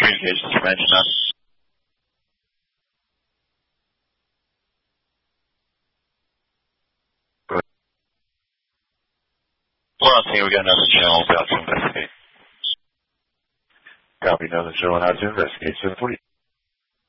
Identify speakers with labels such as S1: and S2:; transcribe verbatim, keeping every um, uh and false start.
S1: communications dimension now. We're on scene. We got another channel about to investigate.
S2: Copy, another channel out to investigate. seven forty.